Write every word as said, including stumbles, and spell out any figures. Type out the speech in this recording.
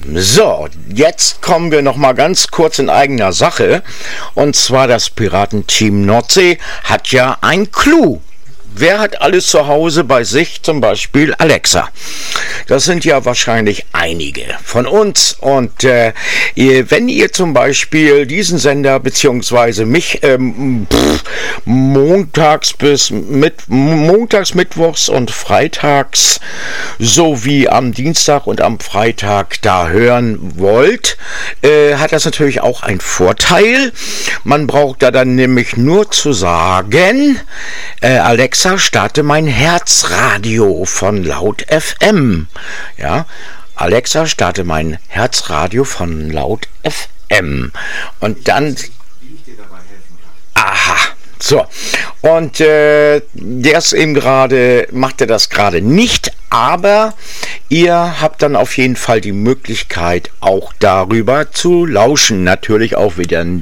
So, jetzt kommen wir noch mal ganz kurz in eigener Sache. Und zwar das Piratenteam Nordsee hat ja ein Clou. Wer hat alles zu Hause bei sich, zum Beispiel Alexa? Das sind ja wahrscheinlich einige von uns. Und äh, ihr, wenn ihr zum Beispiel diesen Sender beziehungsweise mich ähm, pff, montags bis mit montags, mittwochs und freitags sowie am Dienstag und am Freitag da hören wollt, äh, hat das natürlich auch einen Vorteil. Man braucht da dann nämlich nur zu sagen, äh, Alexa, starte mein Herzradio von Laut F M. Ja, Alexa, starte mein Herzradio von Laut F M. Und dann... Aha. So, und äh, der ist eben gerade, macht er das gerade nicht, aber ihr habt dann auf jeden Fall die Möglichkeit, auch darüber zu lauschen. Natürlich auch wieder